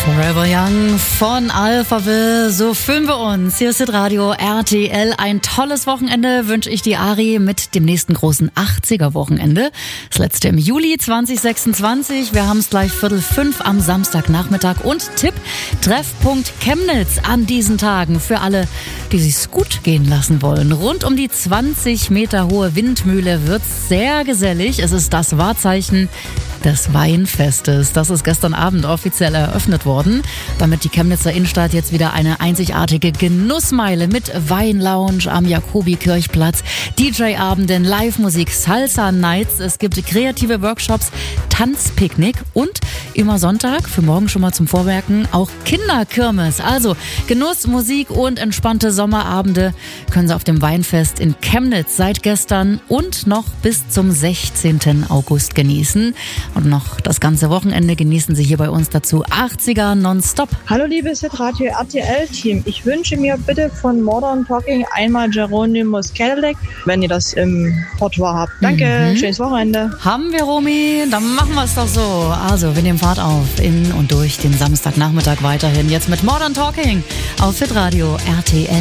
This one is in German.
Forever Young von Alphaville, so fühlen wir uns. Hier ist Radio RTL. Ein tolles Wochenende wünsche ich dir, Ari, mit dem nächsten großen 80er-Wochenende. Das letzte im Juli 2026. Wir haben es gleich 4:45 am Samstagnachmittag. Und Tipp, Treffpunkt Chemnitz an diesen Tagen für alle, die sich's gut gehen lassen wollen. Rund um die 20 Meter hohe Windmühle wird's sehr gesellig. Es ist das Wahrzeichen des Weinfestes. Das ist gestern Abend offiziell eröffnet worden, damit die Chemnitzer Innenstadt jetzt wieder eine einzigartige Genussmeile mit Weinlounge am Jakobi-Kirchplatz, DJ-Abenden, Live-Musik, Salsa-Nights, es gibt kreative Workshops, Tanzpicknick und immer Sonntag, für morgen schon mal zum Vormerken, auch Kinderkirmes. Also Genuss, Musik und entspannte Sommerabende können Sie auf dem Weinfest in Chemnitz seit gestern und noch bis zum 16. August genießen. Und noch das ganze Wochenende genießen Sie hier bei uns dazu 80er nonstop. Hallo liebes Radio RTL-Team. Ich wünsche mir bitte von Modern Talking einmal Geronimus Cadillac, wenn ihr das im Repertoire habt. Danke, schönes Wochenende. Haben wir, Romy? Dann machen wir es doch so. Also, wir nehmen Fahrt auf in und durch den Samstagnachmittag weiterhin. Jetzt mit Modern Talking auf Hitradio RTL.